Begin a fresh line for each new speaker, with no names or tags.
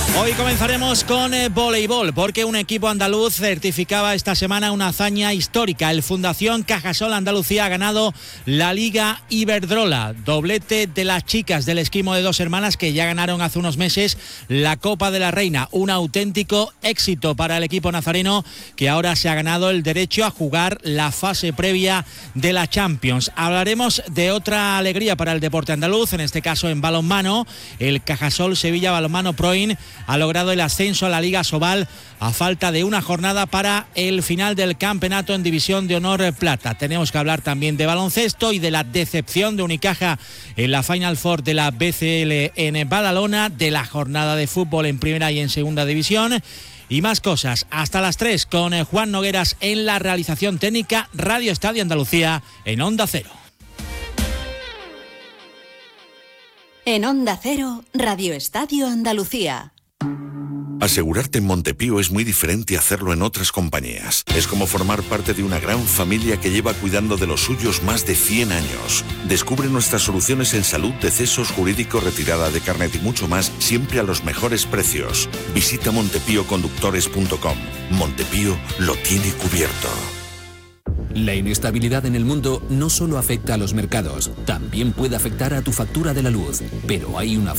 Hoy comenzaremos con voleibol, porque un equipo andaluz certificaba esta semana una hazaña histórica. El Fundación Cajasol Andalucía ha ganado la Liga Iberdrola, doblete de las chicas del esquimo de Dos Hermanas, que ya ganaron hace unos meses la Copa de la Reina. Un auténtico éxito para el equipo nazareno, que ahora se ha ganado el derecho a jugar la fase previa de la Champions. Hablaremos de otra alegría para el deporte andaluz, en este caso en balonmano. El Cajasol Sevilla Balonmano Proin ha logrado el ascenso a la Liga Sobal a falta de una jornada para el final del campeonato en División de Honor Plata. Tenemos que hablar también de baloncesto y de la decepción de Unicaja en la Final Four de la BCL en Badalona, de la jornada de fútbol en primera y en segunda división y más cosas. Hasta las 3 con Juan Nogueras en la realización técnica. Radio Estadio Andalucía en Onda Cero.
En Onda Cero, Radio Estadio Andalucía.
Asegurarte en Montepío es muy diferente a hacerlo en otras compañías. Es como formar parte de una gran familia que lleva cuidando de los suyos más de 100 años. Descubre nuestras soluciones en salud, decesos, jurídico, retirada de carnet y mucho más, siempre a los mejores precios. Visita montepíoconductores.com. Montepío lo tiene cubierto.
La inestabilidad en el mundo no solo afecta a los mercados, también puede afectar a tu factura de la luz. Pero hay una